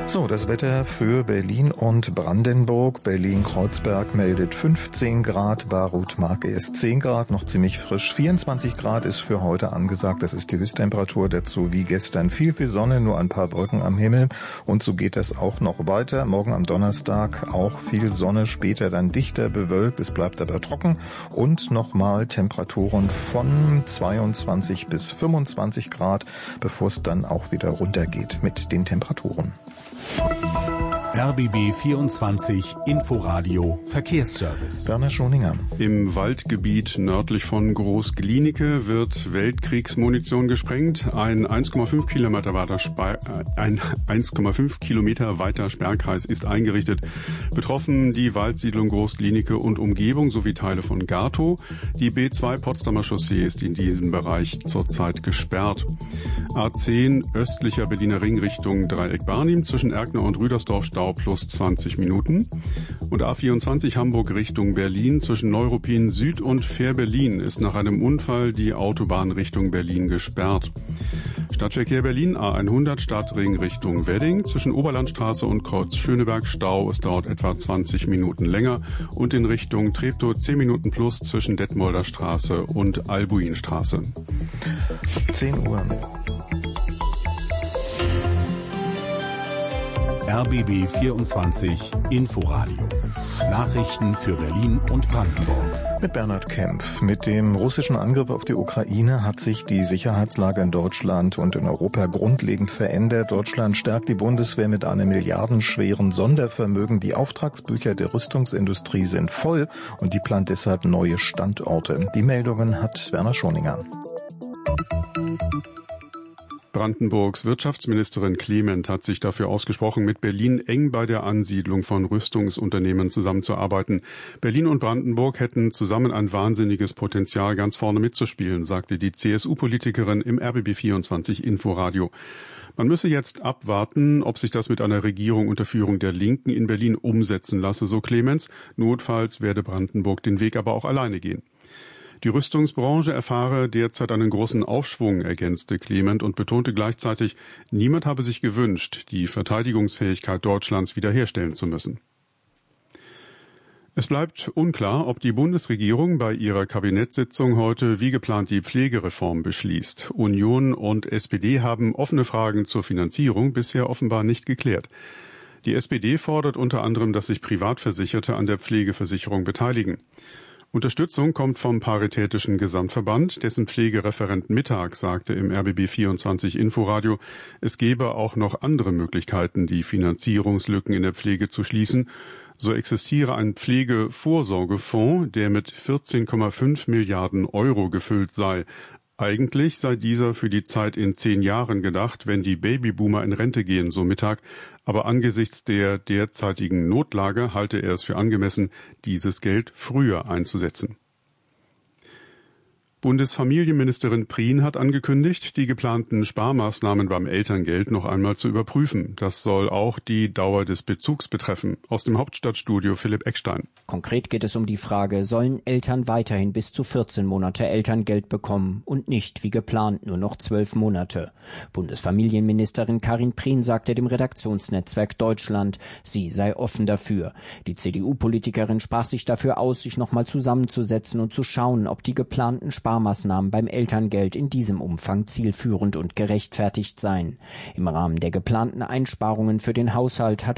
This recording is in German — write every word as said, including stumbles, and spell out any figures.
So, das Wetter für Berlin und Brandenburg. Berlin-Kreuzberg meldet fünfzehn Grad, Baruth-Marke ist zehn Grad, noch ziemlich frisch. vierundzwanzig Grad ist für heute angesagt, das ist die Höchsttemperatur. Dazu wie gestern viel, viel Sonne, nur ein paar Wolken am Himmel. Und so geht das auch noch weiter. Morgen am Donnerstag auch viel Sonne, später dann dichter bewölkt. Es bleibt aber trocken und nochmal Temperaturen von zweiundzwanzig bis fünfundzwanzig Grad, bevor es dann auch wieder runtergeht mit den Temperaturen. R B B vierundzwanzig Inforadio Verkehrsservice. Werner Schoninger. Im Waldgebiet nördlich von Groß-Glienicke wird Weltkriegsmunition gesprengt. Ein eins Komma fünf Kilometer weiter Spe- ein eins Komma fünf Kilometer weiter Sperrkreis ist eingerichtet. Betroffen die Waldsiedlung Groß-Glienicke und Umgebung sowie Teile von Gatow. Die B zwei Potsdamer Chaussee ist in diesem Bereich zurzeit gesperrt. A zehn östlicher Berliner Ring Richtung Dreieck-Barnim zwischen Erkner und Rüdersdorf Stau plus zwanzig Minuten. Und A vierundzwanzig Hamburg Richtung Berlin zwischen Neuruppin Süd und Fähr-Berlin ist nach einem Unfall die Autobahn Richtung Berlin gesperrt. Stadtverkehr Berlin A hundert Stadtring Richtung Wedding zwischen Oberlandstraße und Kreuz Schöneberg Stau. Es dauert etwa zwanzig Minuten länger und in Richtung Treptow zehn Minuten plus zwischen Detmolder Straße und Albuinstraße. zehn Uhr. R B B vierundzwanzig Inforadio. Nachrichten für Berlin und Brandenburg. Mit Bernhard Kempf. Mit dem russischen Angriff auf die Ukraine hat sich die Sicherheitslage in Deutschland und in Europa grundlegend verändert. Deutschland stärkt die Bundeswehr mit einem milliardenschweren Sondervermögen. Die Auftragsbücher der Rüstungsindustrie sind voll und die plant deshalb neue Standorte. Die Meldungen hat Werner Schoninger. Brandenburgs Wirtschaftsministerin Clement hat sich dafür ausgesprochen, mit Berlin eng bei der Ansiedlung von Rüstungsunternehmen zusammenzuarbeiten. Berlin und Brandenburg hätten zusammen ein wahnsinniges Potenzial, ganz vorne mitzuspielen, sagte die C S U-Politikerin im R B B vierundzwanzig Inforadio. Man müsse jetzt abwarten, ob sich das mit einer Regierung unter Führung der Linken in Berlin umsetzen lasse, so Clemens. Notfalls werde Brandenburg den Weg aber auch alleine gehen. Die Rüstungsbranche erfahre derzeit einen großen Aufschwung, ergänzte Clement und betonte gleichzeitig, niemand habe sich gewünscht, die Verteidigungsfähigkeit Deutschlands wiederherstellen zu müssen. Es bleibt unklar, ob die Bundesregierung bei ihrer Kabinettssitzung heute wie geplant die Pflegereform beschließt. Union und S P D haben offene Fragen zur Finanzierung bisher offenbar nicht geklärt. Die S P D fordert unter anderem, dass sich Privatversicherte an der Pflegeversicherung beteiligen. Unterstützung kommt vom Paritätischen Gesamtverband, dessen Pflegereferent Mittag sagte im R B B vierundzwanzig Inforadio, es gebe auch noch andere Möglichkeiten, die Finanzierungslücken in der Pflege zu schließen. So existiere ein Pflegevorsorgefonds, der mit vierzehn Komma fünf Milliarden Euro gefüllt sei. Eigentlich sei dieser für die Zeit in zehn Jahren gedacht, wenn die Babyboomer in Rente gehen, so Mittag. Aber angesichts der derzeitigen Notlage halte er es für angemessen, dieses Geld früher einzusetzen. Bundesfamilienministerin Prien hat angekündigt, die geplanten Sparmaßnahmen beim Elterngeld noch einmal zu überprüfen. Das soll auch die Dauer des Bezugs betreffen. Aus dem Hauptstadtstudio Philipp Eckstein. Konkret geht es um die Frage, sollen Eltern weiterhin bis zu vierzehn Monate Elterngeld bekommen und nicht wie geplant nur noch zwölf Monate. Bundesfamilienministerin Karin Prien sagte dem Redaktionsnetzwerk Deutschland, sie sei offen dafür. Die C D U-Politikerin sprach sich dafür aus, sich nochmal zusammenzusetzen und zu schauen, ob die geplanten Sparmaßnahmen Sparmaßnahmen beim Elterngeld in diesem Umfang zielführend und gerechtfertigt seien. Im Rahmen der geplanten Einsparungen für den Haushalt hatte